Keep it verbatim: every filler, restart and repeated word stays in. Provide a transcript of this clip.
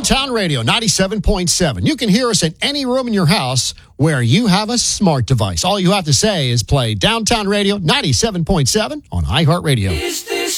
Downtown Radio ninety-seven point seven. You can hear us in any room in your house where you have a smart device. All you have to say is play Downtown Radio ninety-seven point seven on iHeartRadio.